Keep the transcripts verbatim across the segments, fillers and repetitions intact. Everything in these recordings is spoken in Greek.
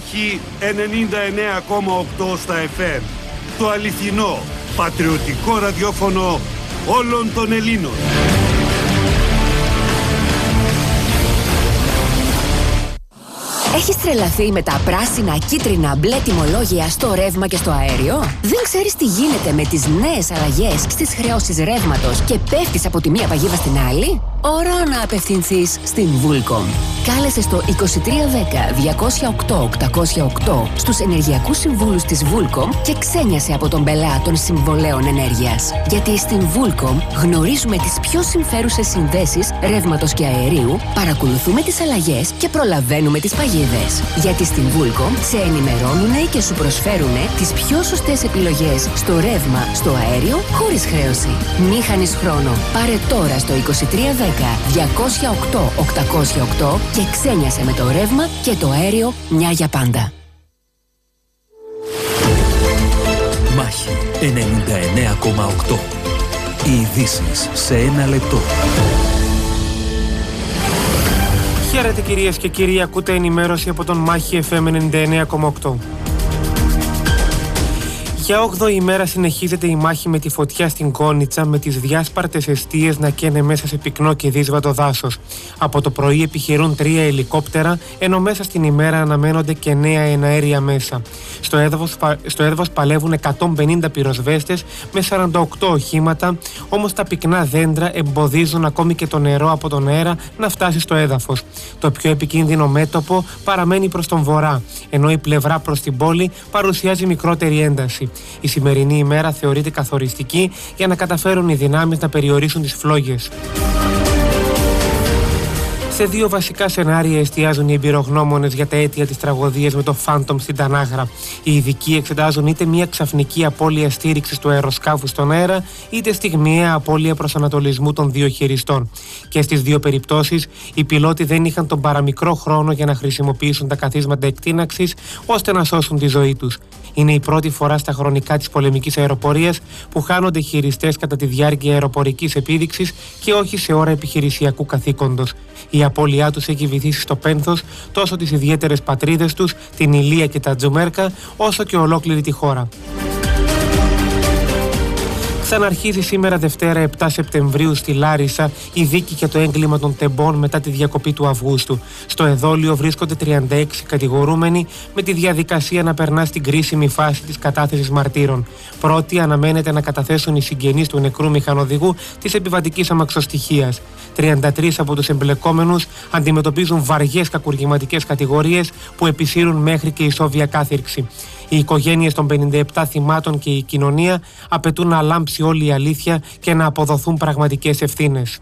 Μάχη ενενήντα εννέα κόμμα οκτώ στα εφ εμ. Το αληθινό, πατριωτικό ραδιόφωνο όλων των Ελλήνων. Έχεις τρελαθεί με τα πράσινα, κίτρινα, μπλε τιμολόγια στο ρεύμα και στο αέριο? Δεν ξέρεις τι γίνεται με τις νέες αλλαγές στις χρεώσεις ρεύματος και πέφτεις από τη μία παγίδα στην άλλη? Ώρα να απευθυνθείς στην Vulcom. Κάλεσε στο είκοσι τρία δέκα διακόσια οκτώ οκτακόσια οκτώ στους ενεργειακούς συμβούλους της Vulcom και ξένιασε από τον πελά των συμβολέων ενέργειας. Γιατί στην Vulcom γνωρίζουμε τις πιο συμφέρουσες συνδέσεις ρεύματος και αερίου, παρακολουθούμε τις αλλαγές και προλαβαίνουμε τις παγίδες. Γιατί στην Vulcom σε ενημερώνουνε και σου προσφέρουνε τις πιο σωστές επιλογές στο ρεύμα, στο αέριο, χωρίς χρέωση. Μη χάνεις χρόνο. Πάρε τώρα στο είκοσι τρία δέκα διακόσια οκτώ οκτακόσια οκτώ και ξένιασε με το ρεύμα και το αέριο μια για πάντα. Μάχη ενενήντα εννέα κόμμα οκτώ. Οι ειδήσεις σε ένα λεπτό. Χαίρετε κυρίες και κύριοι, ακούτε ενημέρωση από τον Μάχη εφ εμ ενενήντα εννέα κόμμα οκτώ. Για όγδοη ημέρα συνεχίζεται η μάχη με τη φωτιά στην Κόνιτσα, με τις διάσπαρτες εστίες να καίνε μέσα σε πυκνό και δύσβατο δάσος. Από το πρωί επιχειρούν τρία ελικόπτερα, ενώ μέσα στην ημέρα αναμένονται και νέα εναέρια μέσα. Στο έδαφος, στο έδαφος παλεύουν εκατόν πενήντα πυροσβέστες με σαράντα οκτώ οχήματα, όμως τα πυκνά δέντρα εμποδίζουν ακόμη και το νερό από τον αέρα να φτάσει στο έδαφος. Το πιο επικίνδυνο μέτωπο παραμένει προς τον βορρά, ενώ η πλευρά προς την πόλη παρουσιάζει μικρότερη ένταση. Η σημερινή ημέρα θεωρείται καθοριστική για να καταφέρουν οι δυνάμεις να περιορίσουν τις φλόγες. Σε δύο βασικά σενάρια εστιάζουν οι εμπειρογνώμονες για τα αίτια της τραγωδίας με το Phantom στην Τανάγρα. Οι ειδικοί εξετάζουν είτε μια ξαφνική απώλεια στήριξης του αεροσκάφου στον αέρα, είτε στιγμιαία απώλεια προσανατολισμού των δύο χειριστών. Και στις δύο περιπτώσεις, οι πιλότοι δεν είχαν τον παραμικρό χρόνο για να χρησιμοποιήσουν τα καθίσματα εκτείναξης ώστε να σώσουν τη ζωή τους. Είναι η πρώτη φορά στα χρονικά της πολεμικής αεροπορίας που χάνονται χειριστές κατά τη διάρκεια αεροπορικής επίδειξης και όχι σε ώρα επιχειρησιακού καθήκοντος. Η απώλειά τους έχει βυθίσει στο πένθος τόσο τις ιδιαίτερες πατρίδες τους, την Ηλία και τα Τζουμέρκα, όσο και ολόκληρη τη χώρα. Ξαναρχίζει σήμερα Δευτέρα επτά Σεπτεμβρίου στη Λάρισα η δίκη για το έγκλημα των τεμπών μετά τη διακοπή του Αυγούστου. Στο εδόλιο βρίσκονται τριάντα έξι κατηγορούμενοι με τη διαδικασία να περνά στην κρίσιμη φάση της κατάθεσης μαρτύρων. Πρώτοι αναμένεται να καταθέσουν οι συγγενείς του νεκρού μηχανοδηγού της επιβατικής αμαξοστοιχείας. τριάντα τρεις από τους εμπλεκόμενους αντιμετωπίζουν βαριές κακουργηματικές κατηγορίες που επισύρουν μέχρι και ισόβια κάθυρξη. Οι οικογένειες των πενήντα επτά θυμάτων και η κοινωνία απαιτούν να λάμψει όλη η αλήθεια και να αποδοθούν πραγματικές ευθύνες.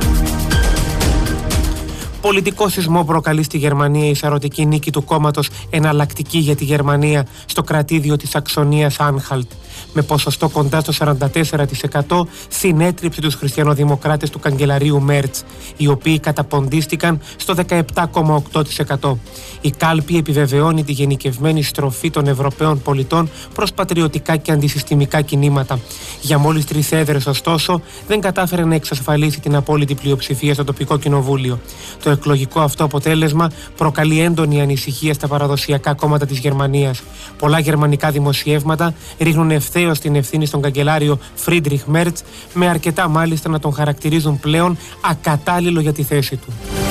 Πολιτικό σεισμό προκαλεί στη Γερμανία η σαρωτική νίκη του κόμματος Εναλλακτική για τη Γερμανία στο κρατήδιο της Σαξονίας Άνχαλτ. Με ποσοστό κοντά στο σαράντα τέσσερα τοις εκατό συνέτριψε τους χριστιανοδημοκράτες του καγκελαρίου Μέρτς, οι οποίοι καταποντίστηκαν στο δεκαεπτά κόμμα οκτώ τοις εκατό. Η κάλπη επιβεβαιώνει τη γενικευμένη στροφή των Ευρωπαίων πολιτών προς πατριωτικά και αντισυστημικά κινήματα. Για μόλις τρεις έδρες, ωστόσο, δεν κατάφερε να εξασφαλίσει την απόλυτη πλειοψηφία στο τοπικό κοινοβούλιο. Το εκλογικό αυτό αποτέλεσμα προκαλεί έντονη ανησυχία στα παραδοσιακά κόμματα της Γερμανίας. Πολλά γερμανικά δημοσιεύματα ρίχνουν ευθέως την ευθύνη στον καγκελάριο Φρίντριχ Μέρτς, με αρκετά μάλιστα να τον χαρακτηρίζουν πλέον ακατάλληλο για τη θέση του.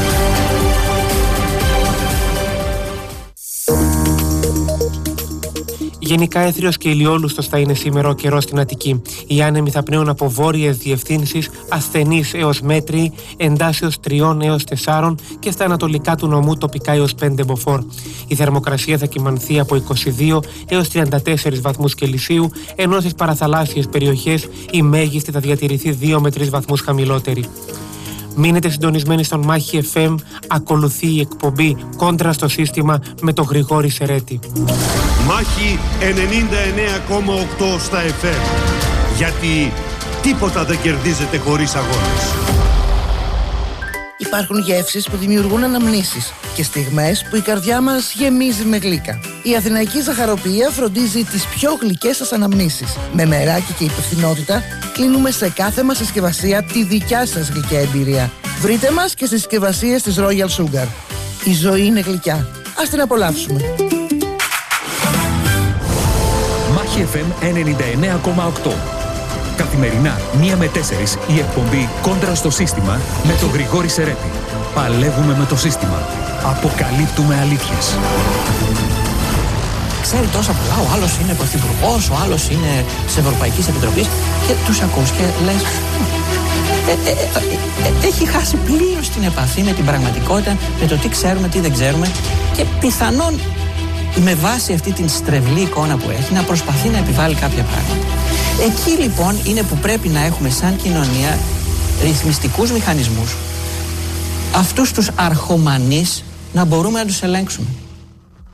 Γενικά έθριος και ηλιόλουστος θα είναι σήμερα ο καιρός στην Αττική. Οι άνεμοι θα πνέουν από βόρειες διευθύνσεις, ασθενείς έως μέτριοι, εντάσεως τριών έως τεσσάρων και στα ανατολικά του νομού τοπικά έως πέντε μποφόρ. Η θερμοκρασία θα κυμανθεί από είκοσι δύο έως τριάντα τέσσερις βαθμούς Κελσίου, ενώ στις παραθαλάσσιες περιοχές η μέγιστη θα διατηρηθεί δύο με τρεις βαθμούς χαμηλότερη. Μείνετε συντονισμένοι στον Μάχη εφ εμ, ακολουθεί η εκπομπή Κόντρα στο σύστημα με τον Γρηγόρη Σερέτη. Μάχη ενενήντα εννέα κόμμα οκτώ στα εφ εμ. Γιατί τίποτα δεν κερδίζεται χωρίς αγώνες. Υπάρχουν γεύσεις που δημιουργούν αναμνήσεις και στιγμές που η καρδιά μας γεμίζει με γλύκα. Η Αθηναϊκή Ζαχαροποιία φροντίζει τις πιο γλυκές σας αναμνήσεις. Με μεράκι και υπευθυνότητα κλείνουμε σε κάθε μας συσκευασία τη δικιά σας γλυκιά εμπειρία. Βρείτε μας και στις συσκευασίες της Royal Sugar. Η ζωή είναι γλυκιά. Ας την απολαύσουμε. Μάχη εφ εμ ενενήντα εννέα κόμμα οκτώ. Καθημερινά, μία με τέσσερις, η εκπομπή Κόντρα στο σύστημα με τον Γρηγόρη Σερέτη. Παλεύουμε με το σύστημα. Αποκαλύπτουμε αλήθειες. Ξέρει τόσα πολλά, ο άλλος είναι πρωθυπουργός, ο άλλος είναι της Ευρωπαϊκής Επιτροπής και τους ακούς και λες... Ε, ε, ε, ε, έχει χάσει πλήρως την επαφή με την πραγματικότητα, με το τι ξέρουμε, τι δεν ξέρουμε και πιθανόν με βάση αυτή την στρεβλή εικόνα που έχει να προσπαθεί να επιβάλλει κάποια πράγματα. Εκεί λοιπόν είναι που πρέπει να έχουμε σαν κοινωνία ρυθμιστικούς μηχανισμούς, αυτούς τους αρχομανείς να μπορούμε να τους ελέγξουμε.